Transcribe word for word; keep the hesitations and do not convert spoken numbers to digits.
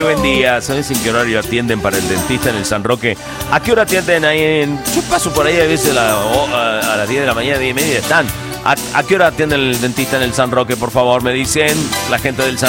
Buen día, ¿sabes en qué horario atienden para el dentista en el San Roque? ¿A qué hora atienden ahí en...? Yo paso por ahí a veces a, la, a, a las diez de la mañana, diez y media están. ¿A, ¿A qué hora atienden el dentista en el San Roque, por favor? Me dicen la gente del San